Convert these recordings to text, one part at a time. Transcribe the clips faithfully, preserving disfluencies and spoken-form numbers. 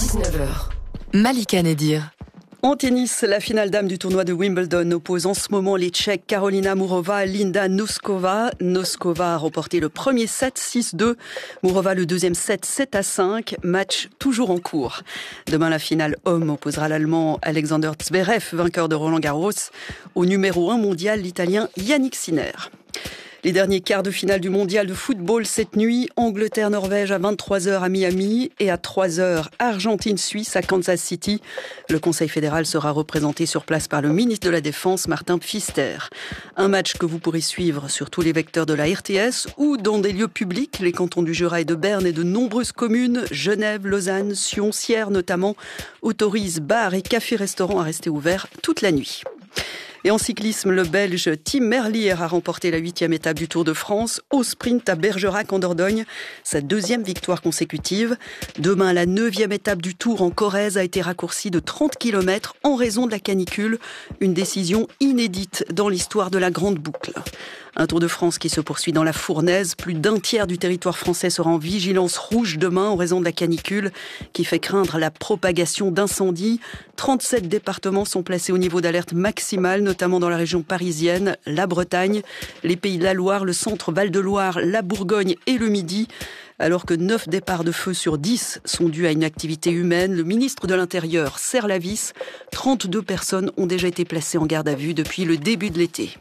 dix-neuf heures. Malika Nedir. En tennis, la finale dame du tournoi de Wimbledon oppose en ce moment les Tchèques Karolina Mourová, Linda Noskova. Noskova a remporté le premier set six deux, Mourová le deuxième set sept à cinq, match toujours en cours. Demain, la finale homme opposera l'Allemand Alexander Zverev, vainqueur de Roland-Garros, au numéro un mondial, l'Italien Yannick Sinner. Les derniers quarts de finale du mondial de football cette nuit, Angleterre-Norvège à vingt-trois heures à Miami et à trois heures Argentine-Suisse à Kansas City. Le Conseil fédéral sera représenté sur place par le ministre de la Défense, Martin Pfister. Un match que vous pourrez suivre sur tous les vecteurs de la R T S ou dans des lieux publics, les cantons du Jura et de Berne et de nombreuses communes, Genève, Lausanne, Sion, Sierre notamment, autorisent bars et cafés-restaurants à rester ouverts toute la nuit. Et en cyclisme, le Belge Tim Merlier a remporté la huitième étape du Tour de France au sprint à Bergerac en Dordogne, sa deuxième victoire consécutive. Demain, la neuvième étape du Tour en Corrèze a été raccourcie de trente kilomètres en raison de la canicule, une décision inédite dans l'histoire de la Grande Boucle. Un Tour de France qui se poursuit dans la Fournaise. Plus d'un tiers du territoire français sera en vigilance rouge demain en raison de la canicule qui fait craindre la propagation d'incendies. trente-sept départements sont placés au niveau d'alerte maximale, notamment dans la région parisienne, la Bretagne, les Pays de la Loire, le centre Val-de-Loire, la Bourgogne et le Midi. Alors que neuf départs de feu sur dix sont dus à une activité humaine, le ministre de l'Intérieur serre la vis. trente-deux personnes ont déjà été placées en garde à vue depuis le début de l'été.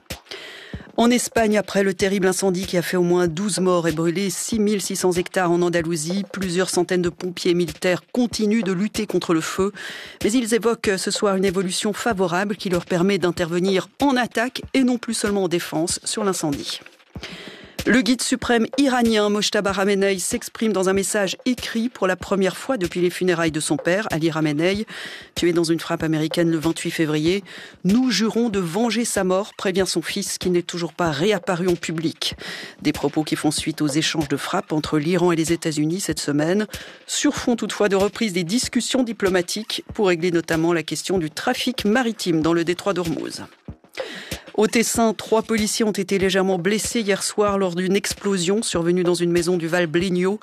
En Espagne, après le terrible incendie qui a fait au moins douze morts et brûlé six mille six cents hectares en Andalousie, plusieurs centaines de pompiers et militaires continuent de lutter contre le feu. Mais ils évoquent ce soir une évolution favorable qui leur permet d'intervenir en attaque et non plus seulement en défense sur l'incendie. Le guide suprême iranien Mojtaba Khamenei s'exprime dans un message écrit pour la première fois depuis les funérailles de son père, Ali Khamenei, tué dans une frappe américaine le vingt-huit février. « Nous jurons de venger sa mort », prévient son fils qui n'est toujours pas réapparu en public. Des propos qui font suite aux échanges de frappes entre l'Iran et les États-Unis cette semaine, sur fond toutefois de reprise des discussions diplomatiques pour régler notamment la question du trafic maritime dans le détroit d'Ormuz. Au Tessin, trois policiers ont été légèrement blessés hier soir lors d'une explosion survenue dans une maison du Val Blégnot.